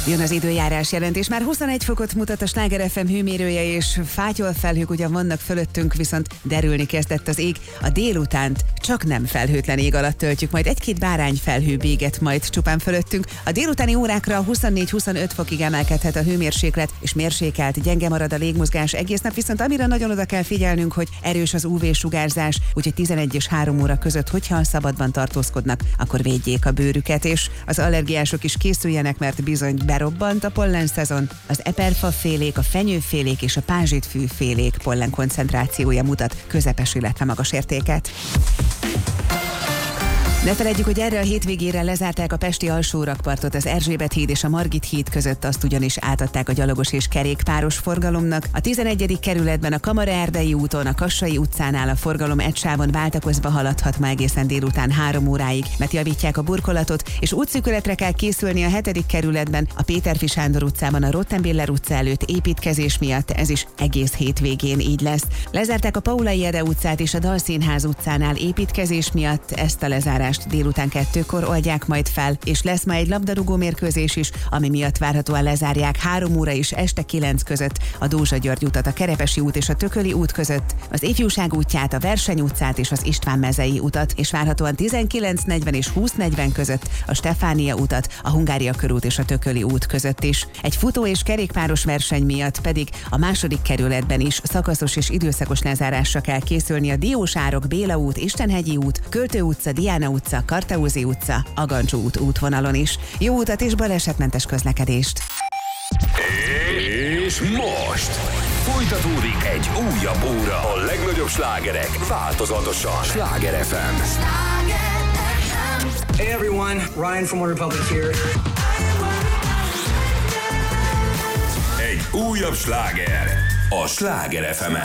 Jön az időjárás jelentés. Már 21 fokot mutat a Sláger FM hőmérője, és fátyolfelhők ugyan vannak fölöttünk, viszont derülni kezdett az ég. A délutánt csak nem felhőtlen ég alatt töltjük, majd egy-két bárányfelhő béget majd csupán fölöttünk. A délutáni órákra 24-25 fokig emelkedhet a hőmérséklet, és mérsékelt, gyenge marad a légmozgás egész nap, viszont amire nagyon oda kell figyelnünk, hogy erős az UV-sugárzás, úgyhogy 11 és 3 óra között, hogyha szabadban tartózkodnak, akkor védjék a bőrüket, és az allergiások is készüljenek, mert bizony berobbant a pollenszezon. Az eperfafélék, a fenyőfélék és a pázsitfűfélék pollen koncentrációja mutat közepes, illetve magas értéket. Ne feledjük, hogy erre a hétvégére lezárták a pesti alsórakpartot, az Erzsébet híd és a Margit híd között, azt ugyanis átadták a gyalogos és kerékpáros forgalomnak. A 11. kerületben a Kamara-Erdei úton, a Kassai utcánál a forgalom egy sávon váltakozva haladhat ma egészen délután 3 óráig, mert javítják a burkolatot, és útszűkületre kell készülni a 7. kerületben, a Péterfi Sándor utcában, a Rottenbiller utca előtt építkezés miatt, ez is egész hétvégén így lesz. Lezárták a Paulay Ede utcát és a Dalszínház utcánál építkezés miatt, ezt a lezárást délután 2-kor oldják majd fel, és lesz ma egy labdarúgó mérkőzés is, ami miatt várhatóan lezárják 3 óra és este 9 között a Dózsa György utat, a Kerepesi út és a Tököli út között, az Ifjúság útját, a Verseny utcát és az István mezei utat, és várhatóan 19:40 és 20:40 között a Stefánia utat, a Hungária körút és a Tököli út között is. Egy futó és kerékpáros verseny miatt pedig a 2. kerületben is szakaszos és időszakos lezárásra kell készülni a Diósárok, Béla út, Istenhegyi út, Költő utca, Diana utca, Kartaúzi utca, Agancsó út útvonalon is. Jó utat és balesetmentes közlekedést! És most folytatódik egy újabb óra. A legnagyobb slágerek változatosan. Sláger FM. Hey everyone, Ryan from OneRepublic here. Egy újabb sláger a Sláger FM-en.